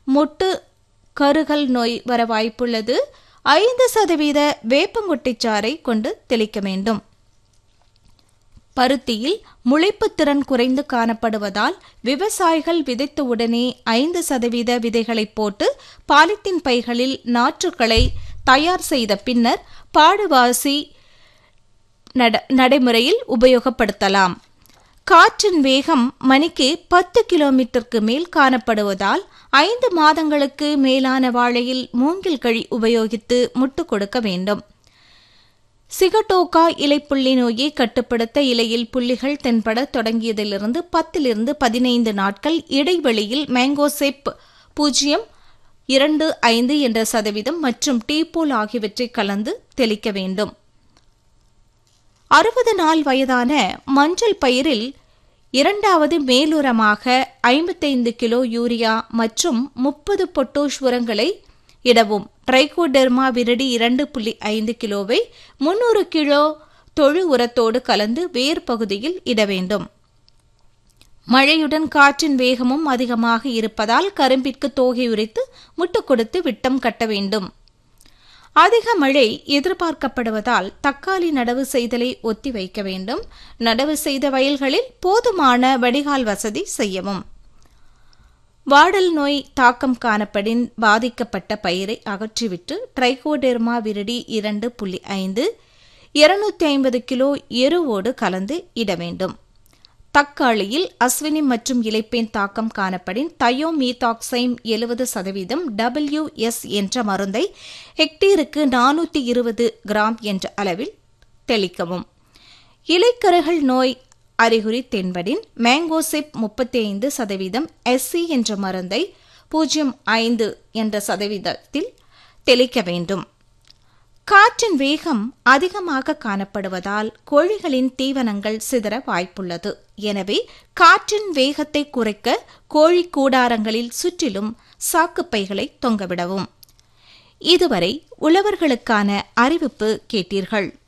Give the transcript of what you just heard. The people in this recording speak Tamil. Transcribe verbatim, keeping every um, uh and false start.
மொட்டு கருகல் நோய் வர வாய்ப்புள்ளது. ஐந்து சதவீத வேப்பங்கொட்டைச்சாறை கொண்டு தெளிக்க வேண்டும். பருத்தியில் முளைப்பு திறன் குறைந்து காணப்படுவதால் விவசாயிகள் விதைத்த உடனே ஐந்து சதவீத விதைகளை போட்டு பாலித்தீன் பைகளில் நாற்றுக்களை தயார் செய்த பின்னர் பாடுவாசி நடைமுறையில் உபயோகப்படுத்தலாம். காற்றின் வேகம் மணிக்கு பத்து கிலோமீட்டருக்கு மேல் காணப்படுவதால் ஐந்து மாதங்களுக்கு மேலான வாழையில் மூங்கில் கழி உபயோகித்து முட்டு கொடுக்க வேண்டும். சிகட்டோகா இலைப்புள்ளி நோயை கட்டுப்படுத்த இலையில் புள்ளிகள் தென்பட தொடங்கியதிலிருந்து பத்திலிருந்து பதினைந்து நாட்கள் இடைவெளியில் மேங்கோசெப் பூஜ்ஜியம் இரண்டு ஐந்து என்ற சதவீதம் மற்றும் டீபோல் ஆகியவற்றை கலந்து தெளிக்க வேண்டும். அறுபது நாள் வயதான மஞ்சள் பயிரில் இரண்டாவது மேலுரமாக ஐம்பத்தைந்து கிலோ யூரியா மற்றும் முப்பது பொட்டோஷ் உரங்களை இடவும். ட்ரைகோடெர்மா விரிடி இரண்டு புள்ளி ஐந்து கிலோவை முன்னூறு கிலோ தொழு உரத்தோடு கலந்து வேர் பகுதியில் இட வேண்டும். மழையுடன் காற்றின் வேகமும் அதிகமாக இருப்பதால் கரும்பிற்கு தோகை உரித்து முட்டு கொடுத்து விட்டம் கட்ட வேண்டும். அதிக மழை எதிர்பார்க்கப்படுவதால் தக்காளி நடவு செய்தலை ஒத்தி வைக்க வேண்டும். நடவு செய்த வயல்களில் போதுமான வடிகால் வசதி செய்யவும். வாடல் நோய் தாக்கம் காணப்படின் பாதிக்கப்பட்ட பயிரை அகற்றிவிட்டு ட்ரைகோடெர்மா விரிடி இரண்டு புள்ளி ஐந்து இருநூத்தி ஐம்பது கிலோ எருவோடு கலந்து இட வேண்டும். தக்காளியில் அஸ்வினி மற்றும் இலைப்பேன் தாக்கம் காணப்படின் தயோமீதாக்சைம் எழுபது சதவீதம் டபிள்யூ எஸ் என்ற மருந்தை ஹெக்டேருக்கு நானூற்றி இருபது கிராம் என்ற அளவில் தெளிக்கவும். இலைக்கருகள் நோய் அறிகுறி தென்படின் மேங்கோசெப் முப்பத்தி ஐந்து சதவீதம் எஸ்சி என்ற மருந்தை பூஜ்ஜியம் ஐந்து என்ற சதவீதத்தில் தெளிக்க வேண்டும். காற்றின் வேகம் அதிகமாக காணப்படுவதால் கோழிகளின் தீவனங்கள் சிதற வாய்ப்புள்ளது. எனவே காற்றின் வேகத்தை குறைக்க கோழி கூடாரங்களில் சுற்றிலும் சாக்குப்பைகளை தொங்கவிடவும். இதுவரை உழவர்களுக்கான அறிவிப்பு கேட்டீர்கள்.